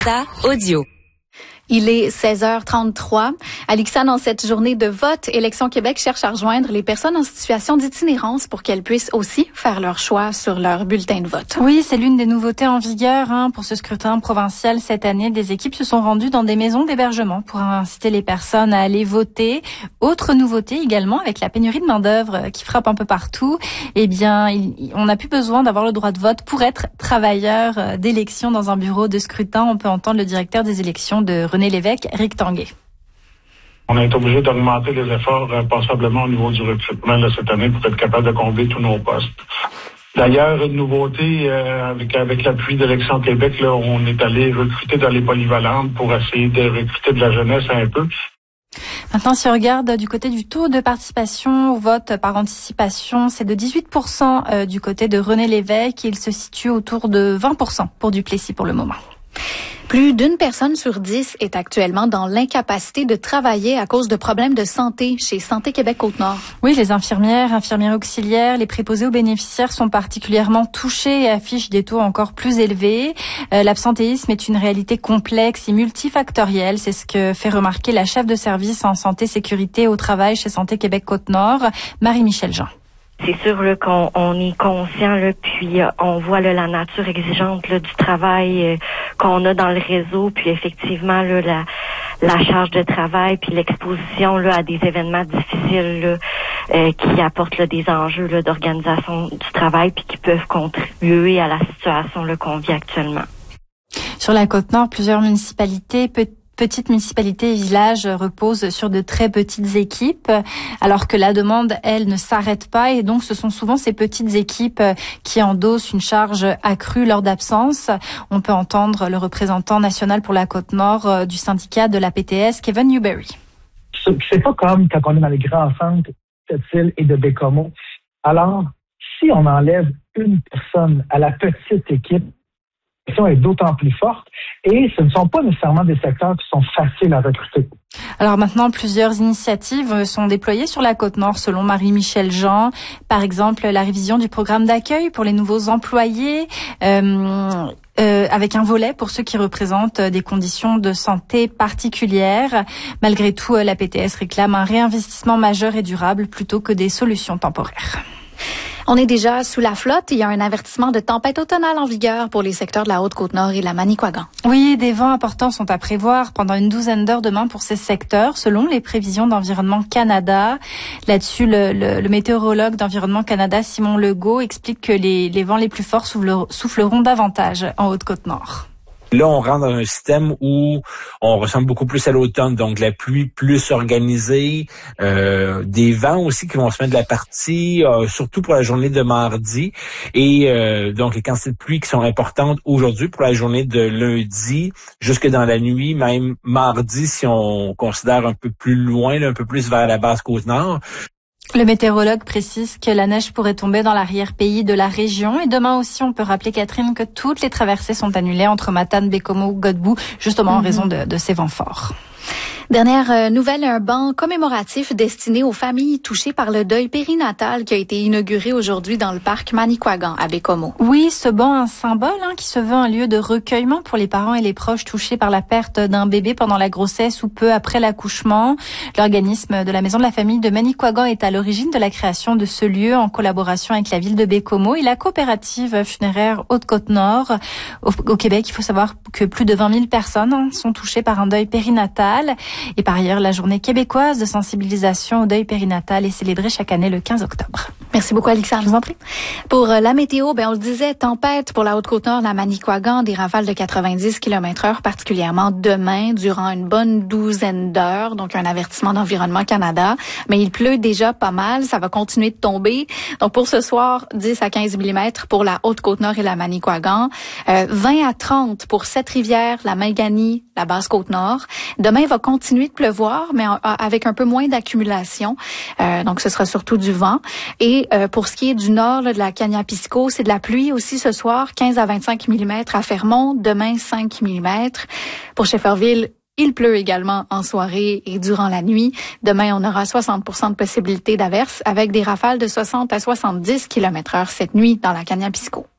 Audio. Il est 16h33. Alixane, en cette journée de vote, Élections Québec cherche à rejoindre les personnes en situation d'itinérance pour qu'elles puissent aussi faire leur choix sur leur bulletin de vote. Oui, c'est l'une des nouveautés en vigueur pour ce scrutin provincial cette année. Des équipes se sont rendues dans des maisons d'hébergement pour inciter les personnes à aller voter. Autre nouveauté également, avec la pénurie de main-d'œuvre qui frappe un peu partout, on n'a plus besoin d'avoir le droit de vote pour être travailleur d'élection dans un bureau de scrutin. On peut entendre le directeur des élections de René Lévesque, Rick Tanguay. On a été obligé d'augmenter les efforts passablement au niveau du recrutement cette année pour être capable de combler tous nos postes. D'ailleurs, une nouveauté, avec l'appui d'Élections Québec, là, on est allé recruter dans les polyvalentes pour essayer de recruter de la jeunesse un peu. Maintenant, si on regarde du côté du taux de participation au vote par anticipation, c'est de 18% du côté de René Lévesque. Il se situe autour de 20% pour Duplessis pour le moment. Plus d'une personne sur 10 est actuellement dans l'incapacité de travailler à cause de problèmes de santé chez Santé Québec Côte-Nord. Oui, les infirmières auxiliaires, les préposés aux bénéficiaires sont particulièrement touchés et affichent des taux encore plus élevés. L'absentéisme est une réalité complexe et multifactorielle. C'est ce que fait remarquer la chef de service en santé-sécurité au travail chez Santé Québec Côte-Nord, Marie-Michel Jean. C'est sûr là, qu'on est conscient, là, puis on voit là, la nature exigeante là, du travail qu'on a dans le réseau, puis effectivement là, la charge de travail, puis l'exposition là, à des événements difficiles là, qui apportent là, des enjeux là, d'organisation du travail, puis qui peuvent contribuer à la situation là, qu'on vit actuellement. Sur la Côte-Nord, plusieurs municipalités, petites municipalités et villages reposent sur de très petites équipes, alors que la demande, elle, ne s'arrête pas. Et donc, ce sont souvent ces petites équipes qui endossent une charge accrue lors d'absence. On peut entendre le représentant national pour la Côte-Nord du syndicat de la PTS, Kevin Newberry. C'est pas comme quand on est dans les grands centres de Sept-Îles et de Bécomo. Alors, si on enlève une personne à la petite équipe, la pression est d'autant plus forte et ce ne sont pas nécessairement des secteurs qui sont faciles à recruter. Alors maintenant, plusieurs initiatives sont déployées sur la Côte-Nord selon Marie-Michel Jean. Par exemple, la révision du programme d'accueil pour les nouveaux employés, avec un volet pour ceux qui représentent des conditions de santé particulières. Malgré tout, la PTS réclame un réinvestissement majeur et durable plutôt que des solutions temporaires. On est déjà sous la flotte. Il y a un avertissement de tempête automnale en vigueur pour les secteurs de la Haute-Côte-Nord et la Manicouagan. Oui, des vents importants sont à prévoir pendant une douzaine d'heures demain pour ces secteurs, selon les prévisions d'Environnement Canada. Là-dessus, le météorologue d'Environnement Canada, Simon Legault, explique que les vents les plus forts souffleront davantage en Haute-Côte-Nord. Là, on rentre dans un système où on ressemble beaucoup plus à l'automne, donc la pluie plus organisée, des vents aussi qui vont se mettre de la partie, surtout pour la journée de mardi, et donc les quantités de pluie qui sont importantes aujourd'hui pour la journée de lundi, jusque dans la nuit, même mardi si on considère un peu plus loin, là, un peu plus vers la basse Côte-Nord. Le météorologue précise que la neige pourrait tomber dans l'arrière-pays de la région. Et demain aussi, on peut rappeler, Catherine, que toutes les traversées sont annulées entre Matane, Bécomo, Godbout, justement en raison de ces vents forts. Dernière nouvelle, un banc commémoratif destiné aux familles touchées par le deuil périnatal qui a été inauguré aujourd'hui dans le parc Manicouagan à Bécomo. Oui, ce banc, un symbole qui se veut un lieu de recueillement pour les parents et les proches touchés par la perte d'un bébé pendant la grossesse ou peu après l'accouchement. L'organisme de la Maison de la Famille de Manicouagan est à l'origine de la création de ce lieu en collaboration avec la ville de Bécomo et la coopérative funéraire Haute-Côte-Nord. Au Québec, il faut savoir que plus de 20 000 personnes sont touchées par un deuil périnatal. Et par ailleurs, la journée québécoise de sensibilisation au deuil périnatal est célébrée chaque année le 15 octobre. Merci beaucoup, Alixane. Je vous en prie. Pour la météo, on le disait, tempête pour la Haute-Côte-Nord, la Manicouagan, des rafales de 90 km/h, particulièrement demain, durant une bonne douzaine d'heures. Donc, un avertissement d'Environnement Canada. Mais il pleut déjà pas mal. Ça va continuer de tomber. Donc, pour ce soir, 10 à 15 mm pour la Haute-Côte-Nord et la Manicouagan. 20 à 30 pour Sept-Rivières, la Malganie, la Basse-Côte-Nord. Demain, il va continuer de pleuvoir, mais avec un peu moins d'accumulation. Donc, ce sera surtout du vent. Et pour ce qui est du nord là, de la Cagnapisco, c'est de la pluie aussi ce soir, 15 à 25 mm à Fermont. Demain, 5 mm. Pour Shefferville, il pleut également en soirée et durant la nuit. Demain, on aura 60% de possibilité d'averse avec des rafales de 60 à 70 km/h cette nuit dans la Cagnapisco.